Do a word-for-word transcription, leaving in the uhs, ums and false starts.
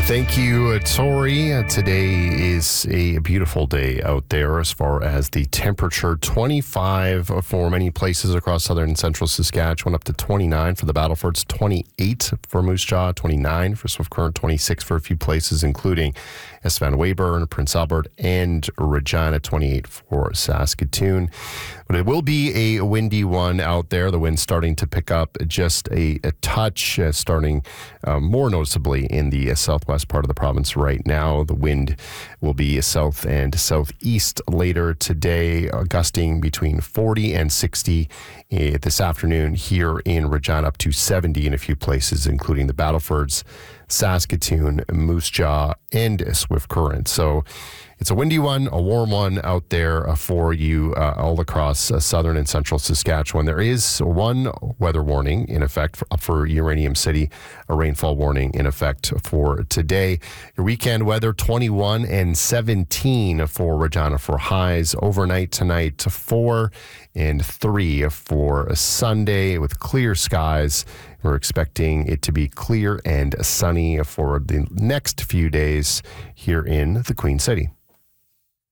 Thank you, uh, Tori. Uh, today is a beautiful day out there as far as the temperature. twenty-five for many places across southern and central Saskatchewan, up to twenty-nine for the Battlefords, twenty-eight for Moose Jaw, twenty-nine for Swift Current, twenty-six for a few places, including S. Van Weyburn, Prince Albert, and Regina, twenty-eight for Saskatoon. But it will be a windy one out there. The wind starting to pick up just a, a touch, uh, starting uh, more noticeably in the uh, southwest part of the province right now. The wind will be south and southeast later today, uh, gusting between forty and sixty uh, this afternoon here in Regina, up to seventy in a few places, including the Battlefords, Saskatoon, Moose Jaw, and Swift Current. So it's a windy one, a warm one out there uh, for you uh, all across uh, southern and central Saskatchewan. There is one weather warning in effect for, for Uranium City, a rainfall warning in effect for today. Your weekend weather, twenty-one and seventeen for Regina for highs. Overnight tonight, four and three for Sunday with clear skies. We're expecting it to be clear and sunny for the next few days here in the Queen City.